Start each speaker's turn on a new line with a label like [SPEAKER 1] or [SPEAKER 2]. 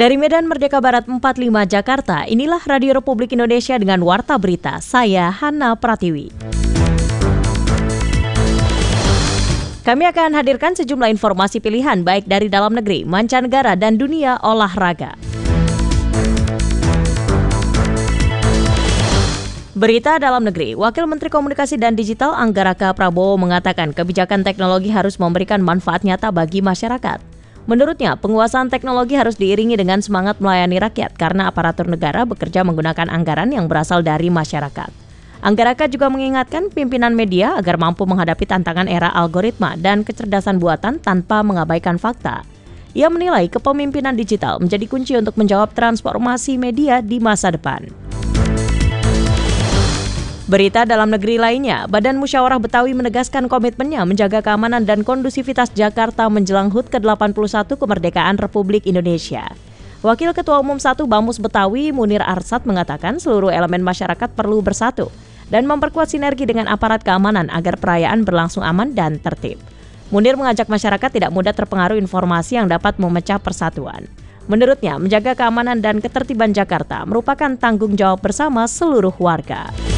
[SPEAKER 1] Dari Medan Merdeka Barat 45 Jakarta, inilah Radio Republik Indonesia dengan Warta Berita. Saya Hana Pratiwi. Kami akan hadirkan sejumlah informasi pilihan baik dari dalam negeri, mancanegara, dan dunia olahraga. Berita dalam negeri, Wakil Menteri Komunikasi dan Digital Anggaraka Prabowo mengatakan kebijakan teknologi harus memberikan manfaat nyata bagi masyarakat. Menurutnya, penguasaan teknologi harus diiringi dengan semangat melayani rakyat karena aparatur negara bekerja menggunakan anggaran yang berasal dari masyarakat. Anggaraka juga mengingatkan pimpinan media agar mampu menghadapi tantangan era algoritma dan kecerdasan buatan tanpa mengabaikan fakta. Ia menilai kepemimpinan digital menjadi kunci untuk menjawab transformasi media di masa depan. Berita dalam negeri lainnya, Badan Musyawarah Betawi menegaskan komitmennya menjaga keamanan dan kondusivitas Jakarta menjelang HUT ke-81 kemerdekaan Republik Indonesia. Wakil Ketua Umum 1 Bamus Betawi, Munir Arsad, mengatakan seluruh elemen masyarakat perlu bersatu dan memperkuat sinergi dengan aparat keamanan agar perayaan berlangsung aman dan tertib. Munir mengajak masyarakat tidak mudah terpengaruh informasi yang dapat memecah persatuan. Menurutnya, menjaga keamanan dan ketertiban Jakarta merupakan tanggung jawab bersama seluruh warga.